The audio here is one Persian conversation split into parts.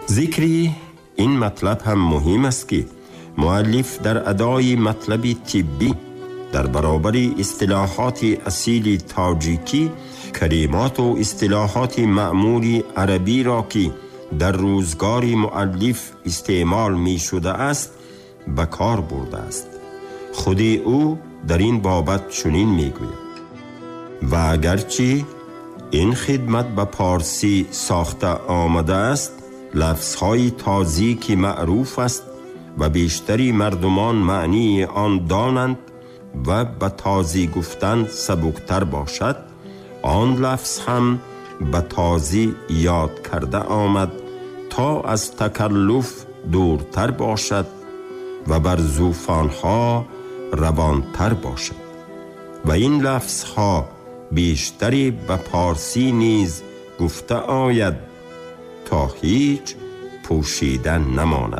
ذکری این مطلب هم مهم است که مؤلف در ادای مطلب طبی در برابر اصطلاحات اصیل تاجیکی کلمات و اصطلاحات معمولی عربی را که در روزگار مؤلف استعمال می شده است به کار برده است. خود او در این بابت چنین می گوید: و اگرچه این خدمت به پارسی ساخته آمده است، لفظهای تازی که معروف است و بیشتری مردمان معنی آن دانند و به تازی گفتن سبکتر باشد، آن لفظ هم به تازی یاد کرده آمد تا از تکلف دورتر باشد و بر زوفانها روانتر باشد و این لفظها بیشتری به پارسی نیز گفته آید تا هیچ پوشیدن نماند.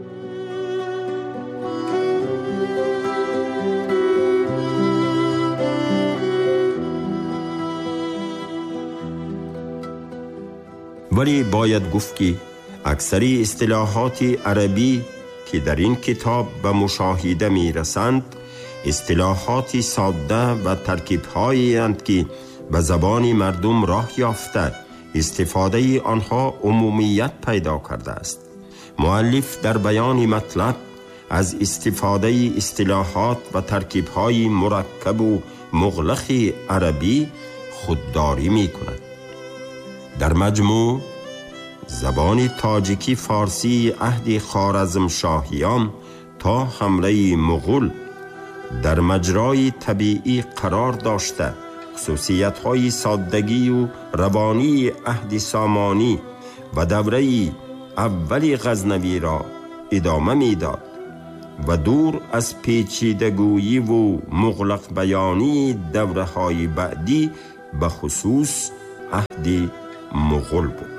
ولی باید گفت که اکثر اصطلاحات عربی که در این کتاب به مشاهده می رسند اصطلاحات ساده و ترکیب‌هایی اند که به زبان مردم راه یافته استفاده آنها عمومیت پیدا کرده است. مؤلف در بیان مطلب از استفاده اصطلاحات و ترکیب‌های مرکب و مغلق عربی خودداری می کند. در مجموع زبان تاجیکی فارسی عهد خوارزمشاهیان تا حمله مغول در مجرای طبیعی قرار داشته خصوصیت‌های سادگی و روانی عهد سامانی و دوره اول غزنوی را ادامه می‌داد و دور از پیچیدگویی و مغلق بیانی دوره‌های بعدی به خصوص عهد مغول بود.